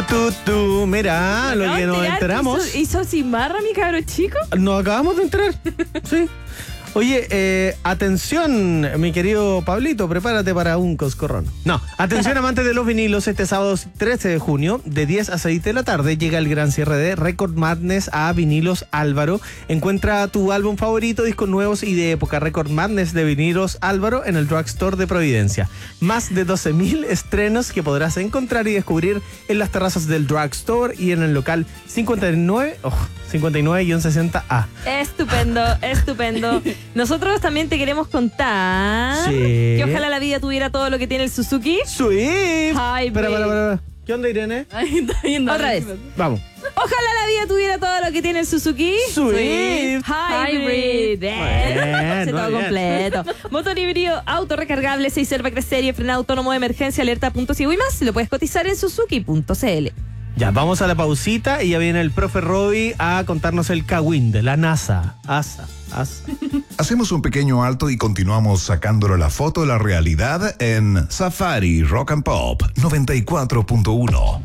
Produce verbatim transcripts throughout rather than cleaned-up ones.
tu, tu. Mira, lo que nos enteramos. ¿Hizo, hizo cimarra, mi cabro chico? Nos acabamos de enterar. Sí. Oye, eh, atención, mi querido Pablito, prepárate para un coscorrón. No, atención amantes de los vinilos, este sábado trece de junio, de diez a seis de la tarde, llega el gran cierre de Record Madness a Vinilos Álvaro. Encuentra tu álbum favorito, discos nuevos y de época. Record Madness de Vinilos Álvaro en el Drugstore de Providencia. Más de doce mil estrenos que podrás encontrar y descubrir en las terrazas del Drugstore y en el local cincuenta y nueve, oh, cincuenta y nueve sesenta A. Estupendo, estupendo. Nosotros también te queremos contar Sí. que ojalá la vida tuviera todo lo que tiene el Suzuki Swift. Hybrid. Espera, espera, espera. ¿Qué onda, Irene? Ay, está bien, Otra dale. vez. Vamos. Ojalá la vida tuviera todo lo que tiene el Suzuki Swift. Hybrid. Bien, Se todo muy bien. completo. Motor híbrido, auto recargable, seis airbags serie, frenado autónomo de emergencia, alerta punto ciego y más. Lo puedes cotizar en suzuki punto cl. Ya, vamos a la pausita y ya viene el profe Robbie a contarnos el Kawin de la NASA. Asa, asa. Hacemos un pequeño alto y continuamos sacándole la foto de la realidad en Safari Rock and Pop noventa y cuatro punto uno.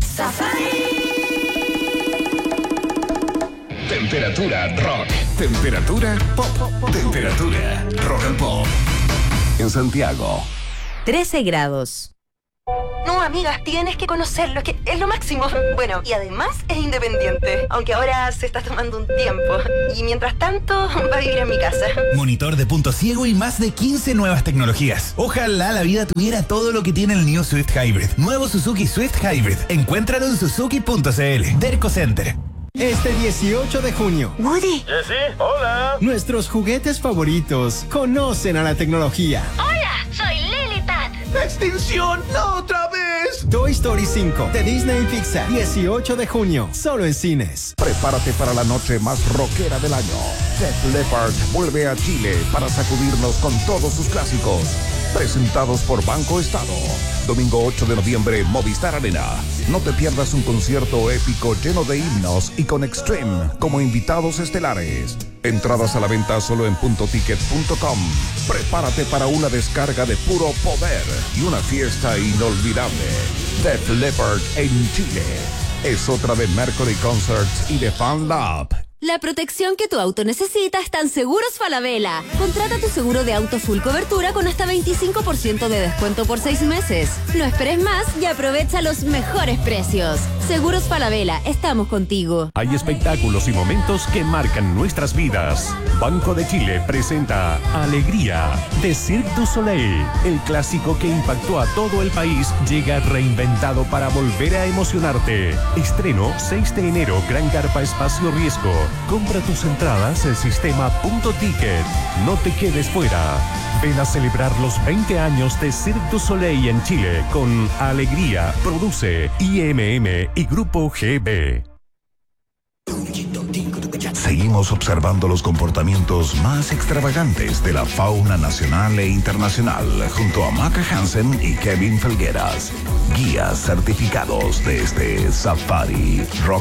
Temperatura rock. Temperatura pop. Temperatura rock and pop. En Santiago. trece grados. No, amigas, tienes que conocerlo, es que es lo máximo. Bueno, y además es independiente, aunque ahora se está tomando un tiempo. Y mientras tanto, va a vivir en mi casa. Monitor de punto ciego y más de quince nuevas tecnologías. Ojalá la vida tuviera todo lo que tiene el New Swift Hybrid. Nuevo Suzuki Swift Hybrid. Encuéntralo en suzuki punto cl. Derco Center. Este dieciocho de junio, Woody. Sí, hola. nuestros juguetes favoritos conocen a la tecnología. Hola, soy Lilipad. ¡Extinción! ¡No otra vez! Toy Story cinco de Disney Pixar, dieciocho de junio, solo en cines. Prepárate para la noche más rockera del año. Def Leppard vuelve a Chile para sacudirnos con todos sus clásicos. Presentados por Banco Estado. Domingo ocho de noviembre, Movistar Arena. No te pierdas un concierto épico lleno de himnos y con Extreme como invitados estelares. Entradas a la venta solo en punto ticket punto com. Prepárate para una descarga de puro poder y una fiesta inolvidable. Def Leppard en Chile. Es otra de Mercury Concerts y de Fan Lab. La protección que tu auto necesita está en Seguros Falabella. Contrata tu seguro de auto full cobertura con hasta veinticinco por ciento de descuento por seis meses. No esperes más y aprovecha los mejores precios. Seguros Falabella, estamos contigo. Hay espectáculos y momentos que marcan nuestras vidas. Banco de Chile presenta Alegría de Cirque du Soleil. El clásico que impactó a todo el país llega reinventado para volver a emocionarte. Estreno seis de enero, Gran Carpa Espacio Riesgo. Compra tus entradas en sistema punto ticket. No te quedes fuera. Ven a celebrar los veinte años de Cirque du Soleil en Chile con Alegría. Produce I M M y Grupo G B. Seguimos observando los comportamientos más extravagantes de la fauna nacional e internacional junto a Maca Hansen y Kevin Felgueras, guías certificados de este Safari Rock